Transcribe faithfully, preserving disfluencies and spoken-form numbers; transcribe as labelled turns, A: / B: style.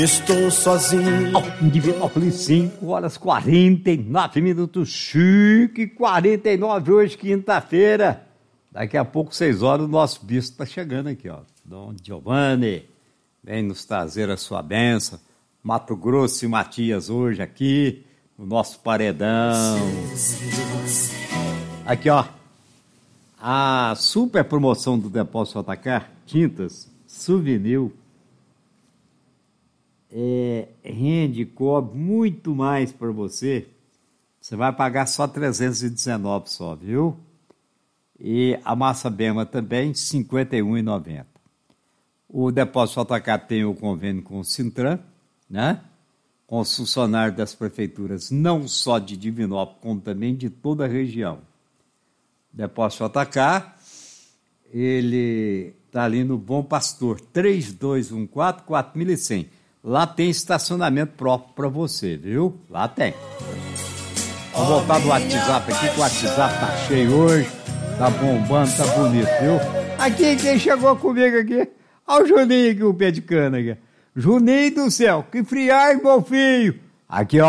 A: Estou sozinho.
B: Em Divinópolis, cinco horas e quarenta e nove minutos, chique, quarenta e nove hoje, quinta-feira. Daqui a pouco, seis horas, o nosso bispo está chegando aqui, ó. Dom Giovanni, vem nos trazer a sua bênção. Mato Grosso e Matias hoje aqui, no nosso paredão. Aqui, ó, a super promoção do Depósito Atacar, tintas, souvenir, é, rende, cobre muito mais para você. Você vai pagar só trezentos e dezenove só, viu? E a massa Bema também, cinquenta e um reais e noventa centavos. O Depósito Atacar tem o convênio com o Sintran, né? Com os funcionários das prefeituras, não só de Divinópolis, como também de toda a região. Depósito Atacar, ele está ali no Bom Pastor, três dois um quatro, quatro mil e cem. Lá tem estacionamento próprio para você, viu? Lá tem. Vou voltar do WhatsApp aqui, que o WhatsApp tá cheio hoje, tá bombando, tá bonito, viu? Aqui, quem chegou comigo aqui? Olha o Juninho aqui, o pé de cana aqui. Juninho do céu, que friagem, meu filho! Aqui, ó.